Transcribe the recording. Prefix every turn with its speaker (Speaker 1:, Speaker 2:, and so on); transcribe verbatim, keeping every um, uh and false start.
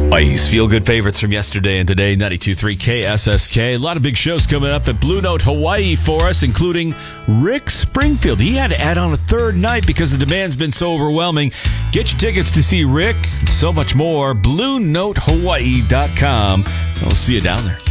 Speaker 1: Hawaii's feel-good favorites from yesterday and today, ninety-two point three K S S K. A lot of big shows coming up at Blue Note Hawaii for us, including Rick Springfield. He had to add on a third night because the demand's been so overwhelming. Get your tickets to see Rick and so much more. Blue Note Hawaii dot com. I'll see you down there.